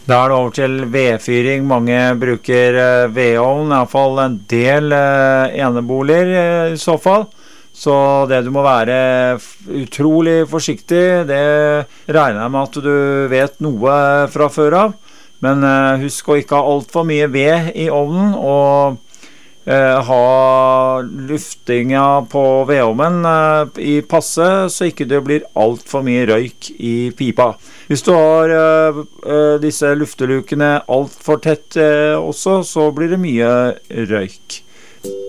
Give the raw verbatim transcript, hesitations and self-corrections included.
Da er det over til vedfyring. Mange bruker eh, vedovn, i hvert fall en del eh, eneboliger eh, i så fall. Så det du må være utrolig forsiktig, det regner jeg med at du vet noe fra før av. Men eh, husk å ikke ha alt for mye ved i ovnen, og eh, ha luftinga på vedovnen eh, i passe, så ikke det blir alt for mye røyk i pipa. Hvis du har eh, disse luftelukene alt for tett eh, også, så blir det mye røyk.